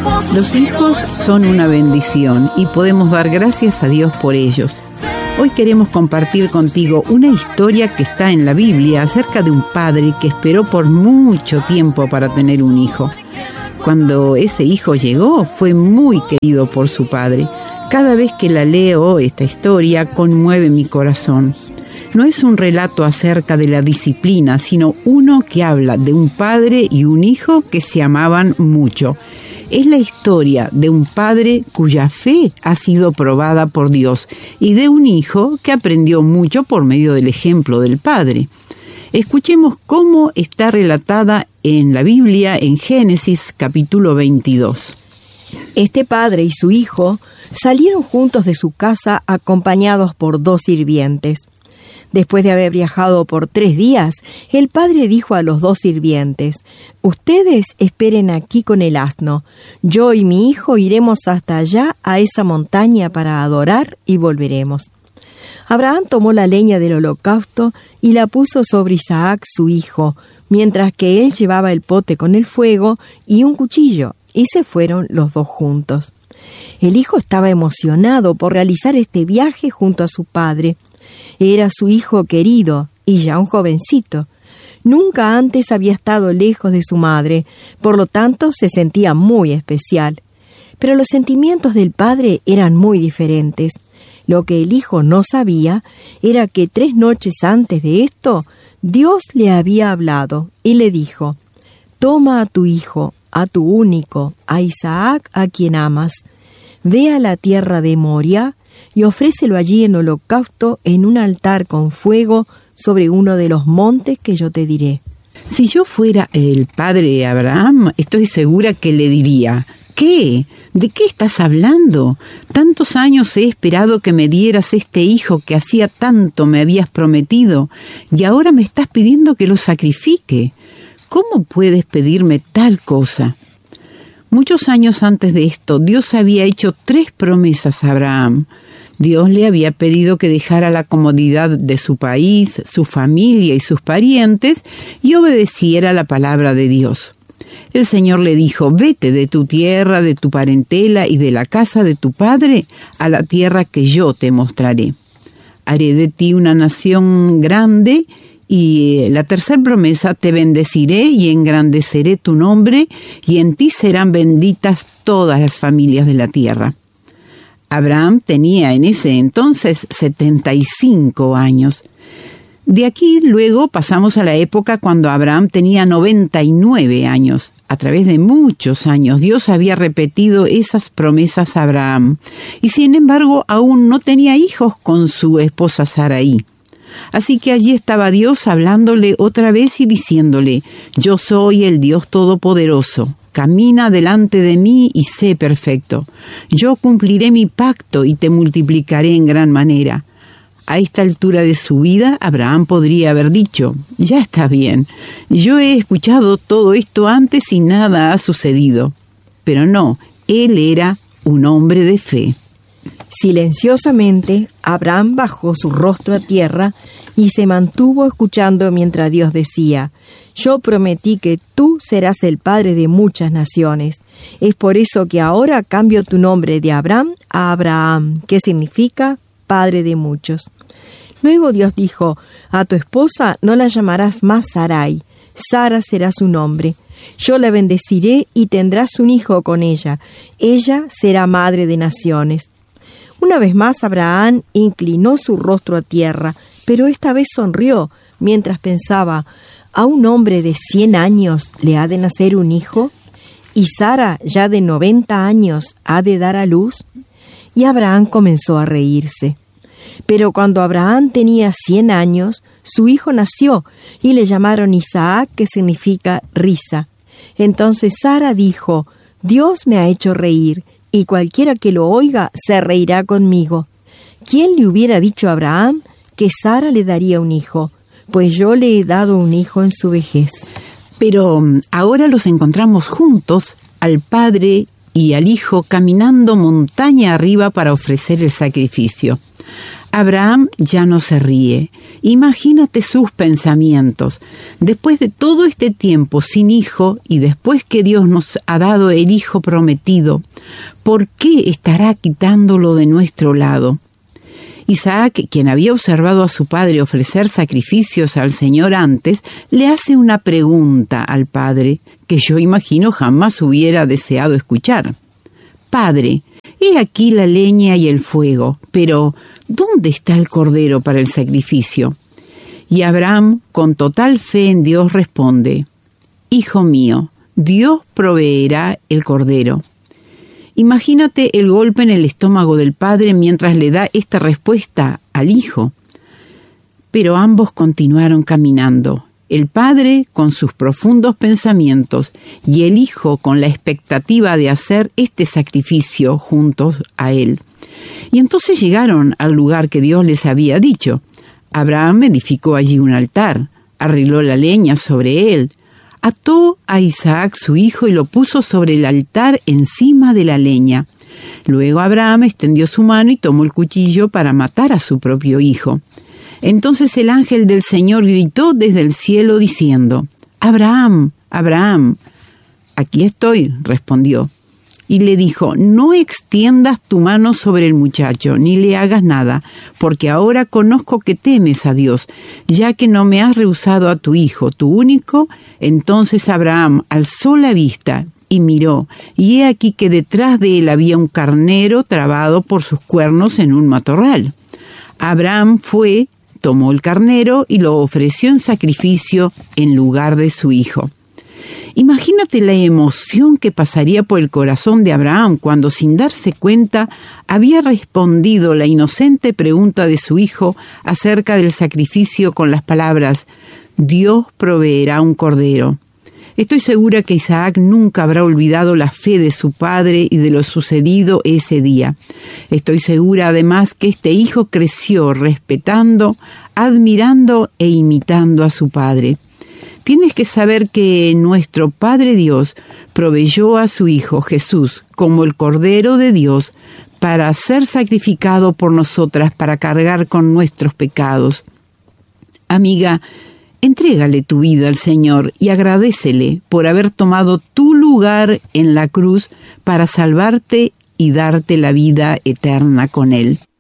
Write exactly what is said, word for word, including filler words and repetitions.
Los hijos son una bendición y podemos dar gracias a Dios por ellos. Hoy queremos compartir contigo una historia que está en la Biblia acerca de un padre que esperó por mucho tiempo para tener un hijo. Cuando ese hijo llegó, fue muy querido por su padre. Cada vez que la leo, esta historia conmueve mi corazón. No es un relato acerca de la disciplina, sino uno que habla de un padre y un hijo que se amaban mucho. Es la historia de un padre cuya fe ha sido probada por Dios y de un hijo que aprendió mucho por medio del ejemplo del padre. Escuchemos cómo está relatada en la Biblia en Génesis capítulo veintidós. Este padre y su hijo salieron juntos de su casa acompañados por dos sirvientes. Después de haber viajado por tres días, el padre dijo a los dos sirvientes: «Ustedes esperen aquí con el asno. Yo y mi hijo iremos hasta allá a esa montaña para adorar y volveremos». Abraham tomó la leña del holocausto y la puso sobre Isaac su hijo, mientras que él llevaba el pote con el fuego y un cuchillo, y se fueron los dos juntos. El hijo estaba emocionado por realizar este viaje junto a su padre. Era su hijo querido y ya un jovencito. Nunca antes había estado lejos de su madre, por lo tanto se sentía muy especial. Pero los sentimientos del padre eran muy diferentes. Lo que el hijo no sabía era que tres noches antes de esto, Dios le había hablado y le dijo: «Toma a tu hijo, a tu único, a Isaac, a quien amas. Ve a la tierra de Moria y ofrécelo allí en holocausto en un altar con fuego sobre uno de los montes que yo te diré». Si yo fuera el padre Abraham, estoy segura que le diría: «¿Qué? ¿De qué estás hablando? Tantos años he esperado que me dieras este hijo que hacía tanto me habías prometido, y ahora me estás pidiendo que lo sacrifique. ¿Cómo puedes pedirme tal cosa?». Muchos años antes de esto, Dios había hecho tres promesas a Abraham. Dios le había pedido que dejara la comodidad de su país, su familia y sus parientes y obedeciera la palabra de Dios. El Señor le dijo: «Vete de tu tierra, de tu parentela y de la casa de tu padre a la tierra que yo te mostraré. Haré de ti una nación grande y la tercera promesa: te bendeciré y engrandeceré tu nombre y en ti serán benditas todas las familias de la tierra». Abraham tenía en ese entonces setenta y cinco años. De aquí luego pasamos a la época cuando Abraham tenía noventa y nueve años. A través de muchos años Dios había repetido esas promesas a Abraham y sin embargo aún no tenía hijos con su esposa Sarai. Así que allí estaba Dios hablándole otra vez y diciéndole: «Yo soy el Dios Todopoderoso. Camina delante de mí y sé perfecto. Yo cumpliré mi pacto y te multiplicaré en gran manera». A esta altura de su vida, Abraham podría haber dicho: «Ya está bien, yo he escuchado todo esto antes y nada ha sucedido». Pero no, él era un hombre de fe. Silenciosamente, Abraham bajó su rostro a tierra y se mantuvo escuchando mientras Dios decía: «Yo prometí que tú serás el padre de muchas naciones. Es por eso que ahora cambio tu nombre de Abraham a Abraham, que significa padre de muchos». Luego Dios dijo: «A tu esposa no la llamarás más Sarai, Sara será su nombre. Yo la bendeciré y tendrás un hijo con ella. Ella será madre de naciones». Una vez más Abraham inclinó su rostro a tierra, pero esta vez sonrió mientras pensaba: ¿a un hombre de cien años le ha de nacer un hijo? ¿Y Sara, ya de noventa años, ha de dar a luz? Y Abraham comenzó a reírse. Pero cuando Abraham tenía cien años, su hijo nació y le llamaron Isaac, que significa risa. Entonces Sara dijo: «Dios me ha hecho reír, y cualquiera que lo oiga se reirá conmigo». ¿Quién le hubiera dicho a Abraham que Sara le daría un hijo? Pues yo le he dado un hijo en su vejez. Pero ahora los encontramos juntos, al padre y al hijo caminando montaña arriba para ofrecer el sacrificio. Abraham ya no se ríe. Imagínate sus pensamientos. Después de todo este tiempo sin hijo y después que Dios nos ha dado el hijo prometido, ¿por qué estará quitándolo de nuestro lado? Isaac, quien había observado a su padre ofrecer sacrificios al Señor antes, le hace una pregunta al padre que yo imagino jamás hubiera deseado escuchar. Padre, he aquí la leña y el fuego, pero ¿dónde está el cordero para el sacrificio? Y Abraham, con total fe en Dios, responde: Hijo mío, Dios proveerá el cordero. Imagínate el golpe en el estómago del padre mientras le da esta respuesta al hijo. Pero ambos continuaron caminando, el padre con sus profundos pensamientos y el hijo con la expectativa de hacer este sacrificio juntos a él. Y entonces llegaron al lugar que Dios les había dicho. Abraham edificó allí un altar, arregló la leña sobre él, ató a Isaac su hijo y lo puso sobre el altar encima de la leña. Luego Abraham extendió su mano y tomó el cuchillo para matar a su propio hijo. Entonces el ángel del Señor gritó desde el cielo diciendo: Abraham, Abraham. Aquí estoy, respondió. Y le dijo: no extiendas tu mano sobre el muchacho, ni le hagas nada, porque ahora conozco que temes a Dios, ya que no me has rehusado a tu hijo, tu único. Entonces Abraham alzó la vista y miró, y he aquí que detrás de él había un carnero trabado por sus cuernos en un matorral. Abraham fue, tomó el carnero y lo ofreció en sacrificio en lugar de su hijo. Imagínate la emoción que pasaría por el corazón de Abraham cuando, sin darse cuenta, había respondido la inocente pregunta de su hijo acerca del sacrificio con las palabras: Dios proveerá un cordero. Estoy segura que Isaac nunca habrá olvidado la fe de su padre y de lo sucedido ese día. Estoy segura además que este hijo creció respetando, admirando e imitando a su padre. Tienes que saber que nuestro Padre Dios proveyó a su Hijo Jesús como el Cordero de Dios para ser sacrificado por nosotras, para cargar con nuestros pecados. Amiga, entrégale tu vida al Señor y agradécele por haber tomado tu lugar en la cruz para salvarte y darte la vida eterna con Él.